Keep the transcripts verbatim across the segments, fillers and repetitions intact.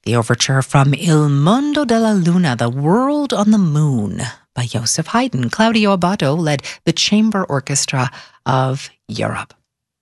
The overture from Il Mondo della Luna, The World on the Moon, by Joseph Haydn. Claudio Abbado led the Chamber Orchestra of Europe.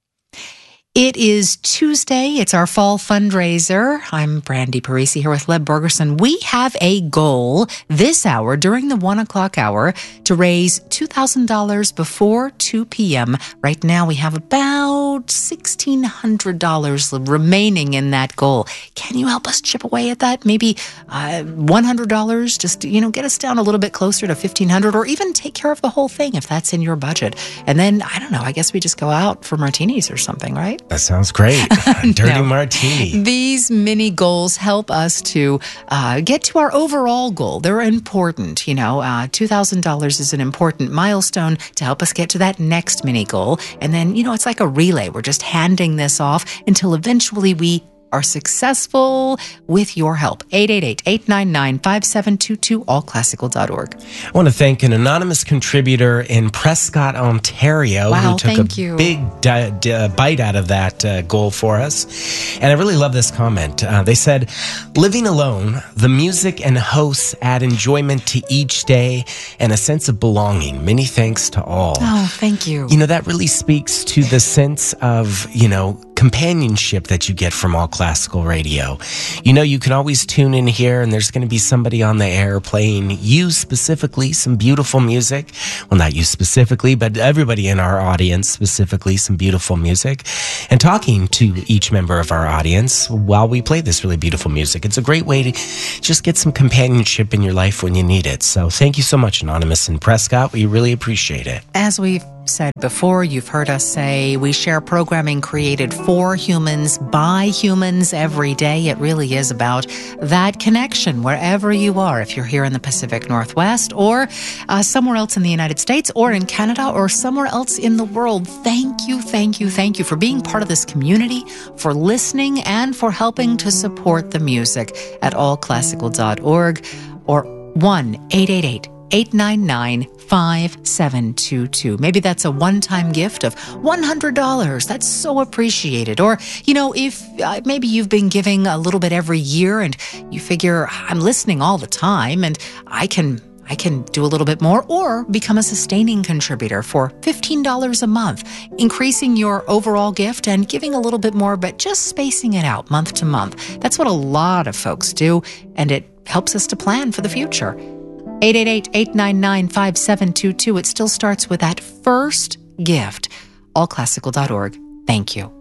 It is Tuesday. It's our fall fundraiser. I'm Brandy Parisi here with Leb Bergerson. We have a goal this hour, during the one o'clock hour, to raise two thousand dollars before two p.m. Right now, we have about sixteen hundred dollars remaining in that goal. Can you help us chip away at that? Maybe uh, one hundred dollars? Just, you know, get us down a little bit closer to fifteen hundred dollars, or even take care of the whole thing if that's in your budget. And then, I don't know, I guess we just go out for martinis or something, right? That sounds great. Dirty No. martini. These mini goals help us to uh, get to our overall goal. They're important. You know, uh, two thousand dollars is an important milestone to help us get to that next mini goal. And then, you know, it's like a relay. We're just handing this off until eventually we are successful with your help. eight eight eight, eight nine nine, five seven two two, all classical dot org. I want to thank an anonymous contributor in Prescott, Ontario, Wow, who took thank a you. big di- di- bite out of that uh, goal for us. And I really love this comment. Uh, they said, living alone, the music and hosts add enjoyment to each day and a sense of belonging. Many thanks to all. Oh, thank you. You know, that really speaks to the sense of, you know, companionship that you get from all classical radio. You know, you can always tune in here and there's going to be somebody on the air playing you specifically some beautiful music. Well, not you specifically, but everybody in our audience specifically some beautiful music, and talking to each member of our audience while we play this really beautiful music. It's a great way to just get some companionship in your life when you need it. So thank you so much, Anonymous in Prescott. We really appreciate it. As we've said before, you've heard us say we share programming created for humans by humans every day. It really is about that connection wherever you are. If you're here in the Pacific Northwest, or uh, somewhere else in the United States, or in Canada, or somewhere else in the world, thank you, thank you, thank you for being part of this community, for listening, and for helping to support the music at all classical dot org, or one eight eight eight, eight nine nine, five seven two two. Maybe that's a one-time gift of one hundred dollars. That's so appreciated. Or, you know, if uh, maybe you've been giving a little bit every year and you figure, I'm listening all the time and I can I can do a little bit more, or become a sustaining contributor for fifteen dollars a month, increasing your overall gift and giving a little bit more, but just spacing it out month to month. That's what a lot of folks do, and it helps us to plan for the future. eight eight eight, eight nine nine, five seven two two. It still starts with that first gift. all classical dot org. Thank you.